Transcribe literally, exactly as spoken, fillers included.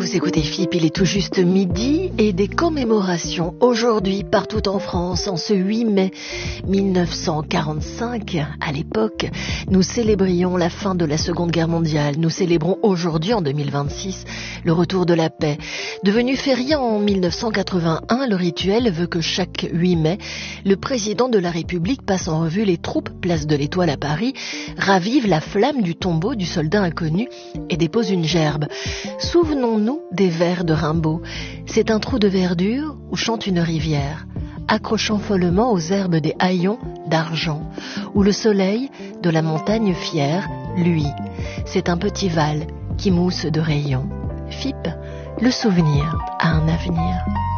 Vous écoutez F I P, il est tout juste midi et des commémorations aujourd'hui partout en France en ce huit mai mille neuf cent quarante-cinq. À l'époque, nous célébrions la fin de la Seconde Guerre mondiale. Nous célébrons aujourd'hui, en deux mille vingt-six, le retour de la paix. Devenu férié en mille neuf cent quatre-vingt-un, le rituel veut que chaque huit mai, le président de la République passe en revue les troupes place de l'Étoile à Paris, ravive la flamme du tombeau du soldat inconnu et dépose une gerbe. Souvenons-nous des vers de Rimbaud. C'est un trou de verdure où chante une rivière, accrochant follement aux herbes des haillons d'argent, où le soleil de la montagne fière luit. C'est un petit val qui mousse de rayons. F I P, le souvenir a un avenir.